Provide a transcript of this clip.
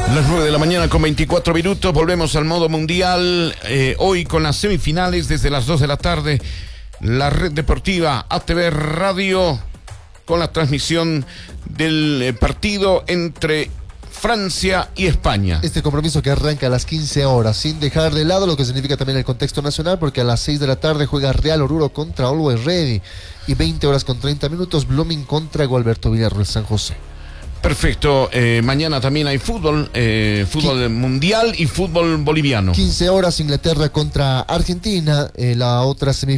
Las 9 de la mañana con 24 minutos, volvemos al modo mundial, hoy con las semifinales desde las 2 de la tarde, la red deportiva ATV Radio, con la transmisión del partido entre Francia y España. Este compromiso que arranca a las 15 horas, sin dejar de lado lo que significa también el contexto nacional, porque a las 6 de la tarde juega Real Oruro contra Always Ready, y 20 horas con 30 minutos, Blooming contra Gualberto Villarroel San José. Perfecto, mañana también hay fútbol, fútbol mundial y fútbol boliviano. 15 horas, Inglaterra contra Argentina, la otra semifinal.